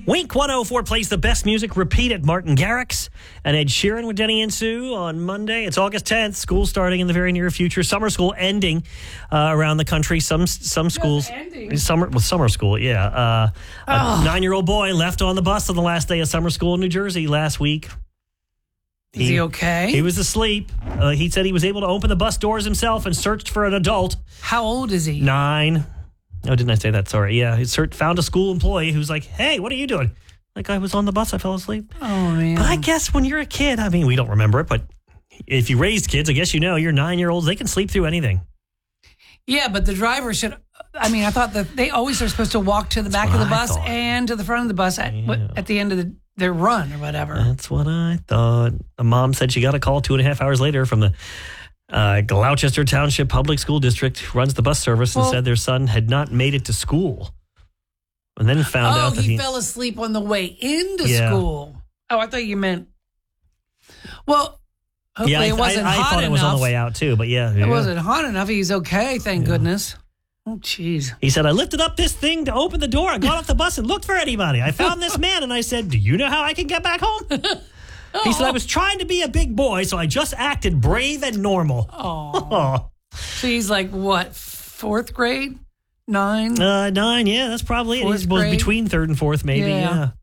Wink 104 plays the best music. Repeat at Martin Garrix and Ed Sheeran with Denny and Sue on Monday. It's August 10th. School starting in the very near future. Summer school ending around the country. Some schools. Summer school, yeah. A 9-year-old boy left on the bus on the last day of summer school in New Jersey last week. Is he okay? He was asleep. He said he was able to open the bus doors himself and searched for an adult. How old is he? 9. Oh, didn't I say that? Sorry. Yeah, he found a school employee who's like, hey, what are you doing? Like, I was on the bus. I fell asleep. Oh, man. But I guess when you're a kid, I mean, we don't remember it, but if you raised kids, I guess you know, you're 9-year-olds, they can sleep through anything. Yeah, but the driver should, I mean, I thought that they always are supposed to walk to the back of the bus and to the front of the bus at the end of their run or whatever. That's what I thought. The mom said she got a call 2.5 hours later from the Gloucester Township Public School District, who runs the bus service, and said their son had not made it to school. And then found out that he fell asleep on the way into school. Oh, I thought you meant. Well, hopefully it wasn't hot enough. I thought it was on the way out too, but it wasn't hot enough. He's okay, thank goodness. Oh, jeez. He said, I lifted up this thing to open the door. I got off the bus and looked for anybody. I found this man and I said, do you know how I can get back home? He said, I was trying to be a big boy, so I just acted brave and normal. Oh. So he's like, what, 4th grade? 9? 9, yeah, that's probably it. He was between 3rd and 4th, maybe, yeah.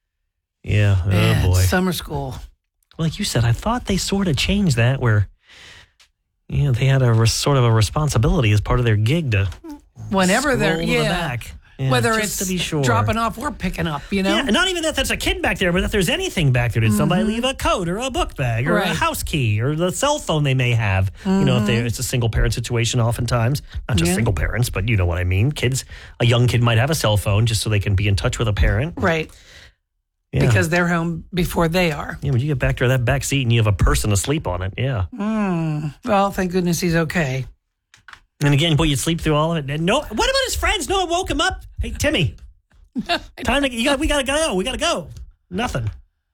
Man, oh boy. Summer school. Like you said, I thought they sort of changed that where, they had a sort of a responsibility as part of their gig to whenever they're, the back. Yeah, whether it's to be sure. Dropping off or picking up, Yeah, not even that there's a kid back there, but that there's anything back there. Did somebody leave a coat or a book bag or a house key or the cell phone they may have? If it's a single parent situation oftentimes. Not just single parents, but you know what I mean. Kids, a young kid might have a cell phone just so they can be in touch with a parent. Right. Yeah. Because they're home before they are. Yeah, when you get back to that back seat and you have a person asleep on it, yeah. Well, thank goodness he's okay. And again, boy, you'd sleep through all of it. And what about his friends? No one woke him up. Hey, Timmy, we gotta go. We gotta go. Nothing.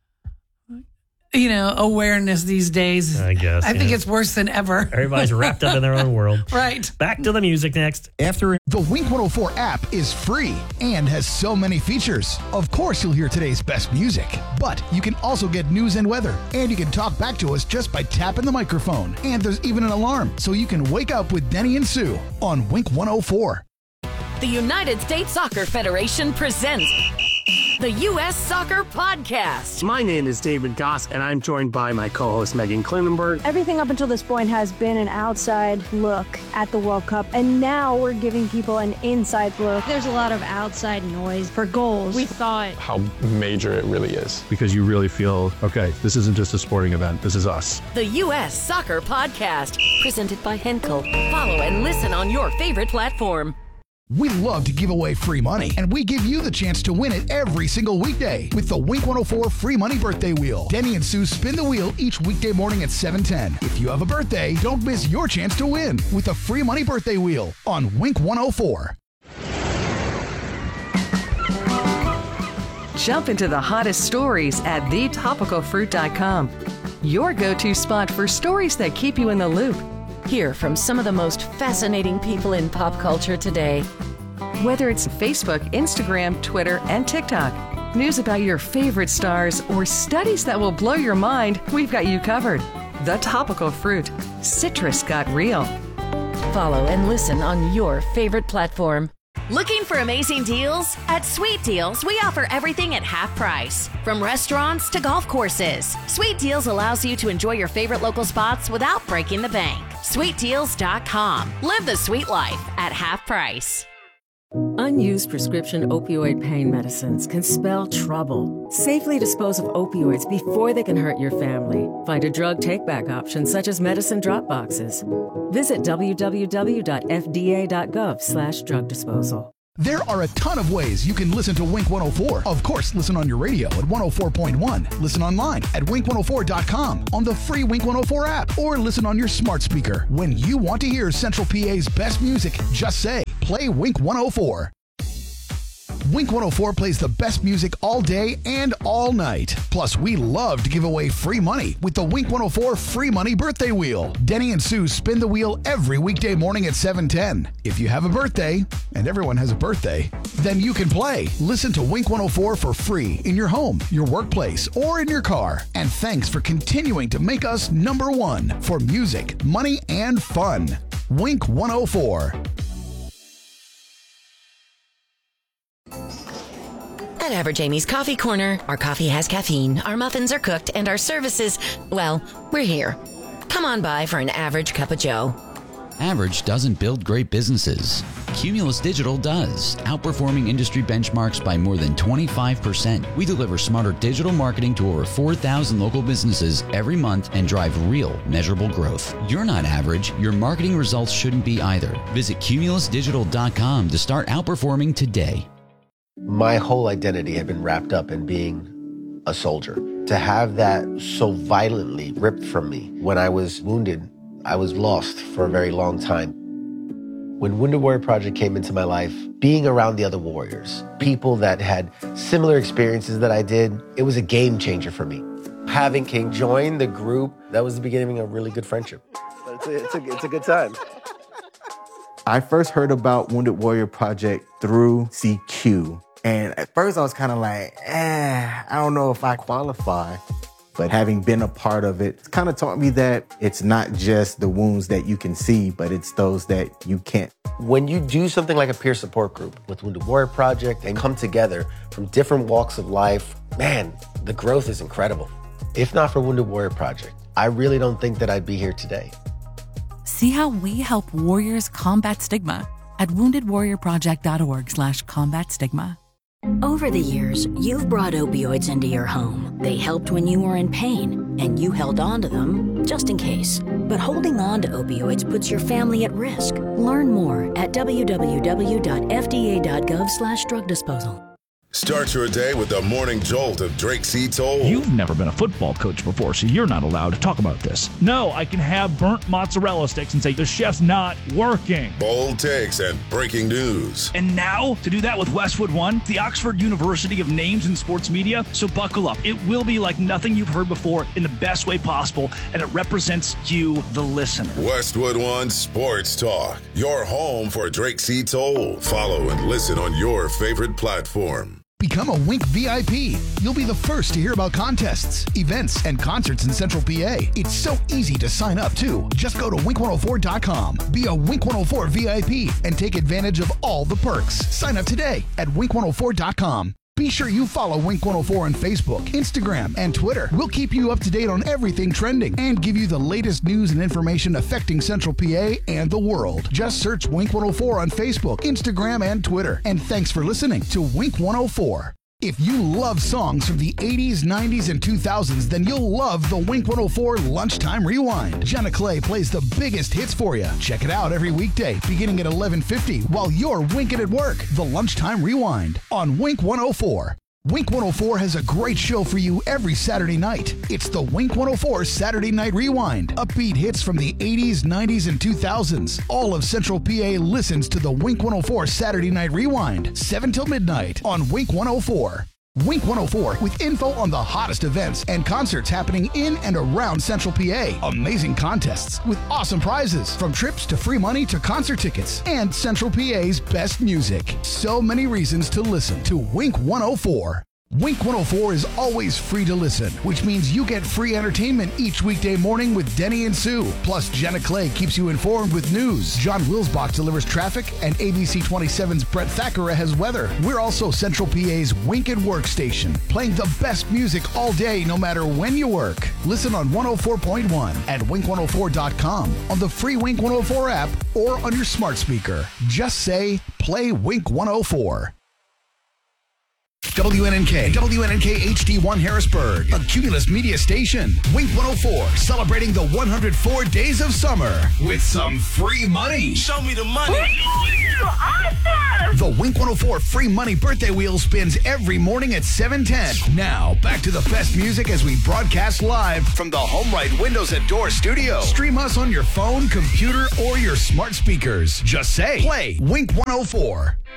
Awareness these days. I guess. I think it's worse than ever. Everybody's wrapped up in their own world. Right. Back to the music next. The Wink 104 app is free and has so many features. Of course, you'll hear today's best music, but you can also get news and weather, and you can talk back to us just by tapping the microphone. And there's even an alarm, so you can wake up with Denny and Sue on Wink 104. The United States Soccer Federation presents the U.S. Soccer Podcast. My name is David Goss, and I'm joined by my co-host, Megan Klinenberg. Everything up until this point has been an outside look at the World Cup, and now we're giving people an inside look. There's a lot of outside noise for goals. We thought how major it really is. Because you really feel, okay, this isn't just a sporting event, this is us. The U.S. Soccer Podcast, presented by Henkel. Follow and listen on your favorite platform. We love to give away free money, and we give you the chance to win it every single weekday with the Wink 104 Free Money Birthday Wheel. Denny and Sue spin the wheel each weekday morning at 7:10. If you have a birthday, don't miss your chance to win with the Free Money Birthday Wheel on Wink 104. Jump into the hottest stories at thetopicalfruit.com. Your go-to spot for stories that keep you in the loop. Hear from some of the most fascinating people in pop culture today. Whether it's Facebook, Instagram, Twitter, and TikTok, news about your favorite stars, or studies that will blow your mind, we've got you covered. The Topical Fruit. Citrus got real. Follow and listen on your favorite platform. Looking for amazing deals? At Sweet Deals, we offer everything at half price. From restaurants to golf courses, Sweet Deals allows you to enjoy your favorite local spots without breaking the bank. SweetDeals.com. Live the sweet life at half price. Unused prescription opioid pain medicines can spell trouble. Safely dispose of opioids before they can hurt your family. Find a drug take-back option such as medicine drop boxes. Visit www.fda.gov/drug disposal. There are a ton of ways you can listen to Wink 104. Of course, listen on your radio at 104.1. Listen online at wink104.com, on the free Wink 104 app, or listen on your smart speaker. When you want to hear Central PA's best music, just say, play Wink 104. Wink 104 plays the best music all day and all night. Plus, we love to give away free money with the Wink 104 Free Money Birthday Wheel. Denny and Sue spin the wheel every weekday morning at 7:10. If you have a birthday, and everyone has a birthday, then you can play. Listen to Wink 104 for free in your home, your workplace, or in your car. And thanks for continuing to make us number one for music, money, and fun. Wink 104. At Average Amy's Coffee Corner, our coffee has caffeine, our muffins are cooked, and our services, well, we're here. Come on by for an average cup of joe. Average doesn't build great businesses. Cumulus Digital does, outperforming industry benchmarks by more than 25%. We deliver smarter digital marketing to over 4,000 local businesses every month and drive real, measurable growth. You're not average. Your marketing results shouldn't be either. Visit cumulusdigital.com to start outperforming today. My whole identity had been wrapped up in being a soldier. To have that so violently ripped from me when I was wounded, I was lost for a very long time. When Wounded Warrior Project came into my life, being around the other warriors, people that had similar experiences that I did, it was a game changer for me. Having King join the group, that was the beginning of a really good friendship. It's a good time. I first heard about Wounded Warrior Project through CQ. And at first I was kind of like, I don't know if I qualify. But having been a part of it, it's kind of taught me that it's not just the wounds that you can see, but it's those that you can't. When you do something like a peer support group with Wounded Warrior Project and come together from different walks of life, man, the growth is incredible. If not for Wounded Warrior Project, I really don't think that I'd be here today. See how we help warriors combat stigma at woundedwarriorproject.org/combat stigma. Over the years, you've brought opioids into your home. They helped when you were in pain, and you held on to them just in case. But holding on to opioids puts your family at risk. Learn more at www.fda.gov/drug disposal. Start your day with the morning jolt of Drake C. Toll. You've never been a football coach before, so you're not allowed to talk about this. No, I can have burnt mozzarella sticks and say the chef's not working. Bold takes and breaking news. And now, to do that with Westwood One, the Oxford University of Names in Sports Media. So buckle up. It will be like nothing you've heard before in the best way possible, and it represents you, the listener. Westwood One Sports Talk, your home for Drake C. Toll. Follow and listen on your favorite platform. Become a Wink VIP. You'll be the first to hear about contests, events, and concerts in Central PA. It's so easy to sign up, too. Just go to wink104.com. Be a Wink 104 VIP and take advantage of all the perks. Sign up today at wink104.com. Be sure you follow Wink 104 on Facebook, Instagram, and Twitter. We'll keep you up to date on everything trending and give you the latest news and information affecting Central PA and the world. Just search Wink 104 on Facebook, Instagram, and Twitter. And thanks for listening to Wink 104. If you love songs from the 80s, 90s, and 2000s, then you'll love the Wink 104 Lunchtime Rewind. Jenna Clay plays the biggest hits for you. Check it out every weekday, beginning at 11:50, while you're winking at work. The Lunchtime Rewind on Wink 104. Wink 104 has a great show for you every Saturday night. It's the Wink 104 Saturday Night Rewind. Upbeat hits from the 80s, 90s, and 2000s. All of Central PA listens to the Wink 104 Saturday Night Rewind, 7 till midnight on Wink 104. Wink 104 with info on the hottest events and concerts happening in and around Central PA. Amazing contests with awesome prizes, from trips to free money to concert tickets, and Central PA's best music. So many reasons to listen to Wink 104. Wink 104 is always free to listen, which means you get free entertainment each weekday morning with Denny and Sue. Plus, Jenna Clay keeps you informed with news. John Wilsbach delivers traffic, and ABC 27's Brett Thackeray has weather. We're also Central PA's Wink and Work station, playing the best music all day, no matter when you work. Listen on 104.1 at wink104.com, on the free Wink 104 app, or on your smart speaker. Just say, play Wink 104. WNNK HD1 Harrisburg, a Cumulus media station. Wink 104, celebrating the 104 days of summer with some free money. Show me the money. Awesome. The Wink 104 free money birthday wheel spins every morning at 7:10. Now, back to the best music as we broadcast live from the HomeRight Windows and Door studio. Stream us on your phone, computer, or your smart speakers. Just say, play Wink 104.